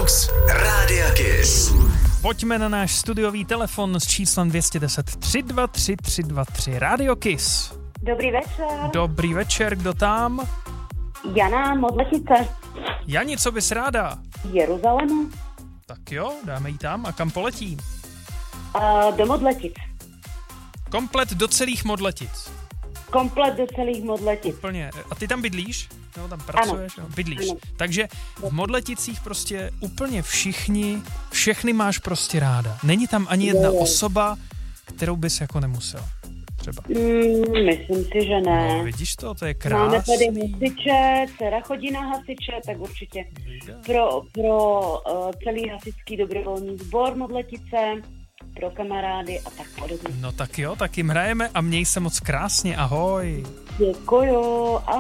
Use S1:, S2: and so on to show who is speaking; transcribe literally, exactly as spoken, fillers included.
S1: Box Rádia Kiss.
S2: Pojďme na náš studiový telefon s číslem dvě stě deset tři dva tři tři dva tři. Rádio Kiss.
S3: Dobrý večer.
S2: Dobrý večer, kdo tam?
S3: Jana, Modletice.
S2: Jani, co bys ráda?
S3: Jeruzalému.
S2: Tak jo, dáme jí tam. A kam poletí?
S3: Uh, do Modletic.
S2: Komplet do celých Modletic.
S3: Komplet do celých Modletic.
S2: Úplně. A ty tam bydlíš? No, tam pracuješ?
S3: Ano.
S2: No, bydlíš.
S3: Ano.
S2: Takže v Modleticích prostě úplně všichni, všechny máš prostě ráda. Není tam ani jedna
S3: Jo.
S2: osoba, kterou bys jako nemusela. Třeba.
S3: Mm, myslím si, že ne.
S2: No, vidíš to? To je
S3: Máme tady
S2: krásný.
S3: hasiče, dcera chodí na hasiče, tak určitě pro, pro uh, celý hasičský dobrovolný sbor Modletice, pro kamarády a tak podobně.
S2: No tak jo, tak jim hrajeme a měj se moc krásně, ahoj.
S3: Děkuju, ahoj.